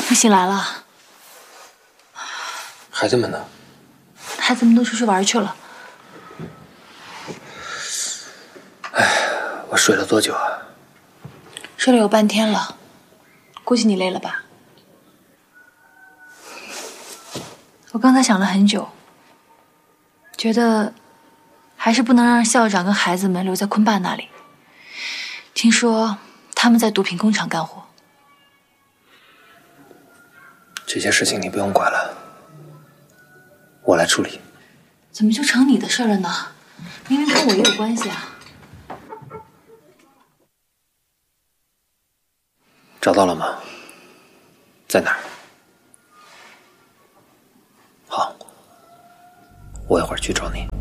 你醒来了。 孩子们呢？ 孩子们都出去玩去了。 我睡了多久啊？ 睡了有半天了，估计你累了吧？我刚才想了很久，觉得还是不能让校长跟孩子们留在坤爸那里。听说他们在毒品工厂干活。 这些事情你不用管了，我来处理。 怎么就成你的事了呢？明明跟我也有关系啊。 找到了吗？在哪儿？好，我一会儿去找你。